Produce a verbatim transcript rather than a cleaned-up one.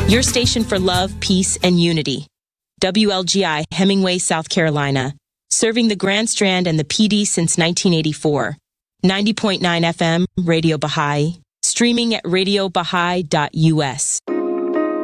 Your station for love, peace, and unity. W L G I, Hemingway, South Carolina. Serving the Grand Strand and the P D since nineteen eighty-four. ninety point nine F M, Radio Baha'i. Streaming at radio baha'i dot U S.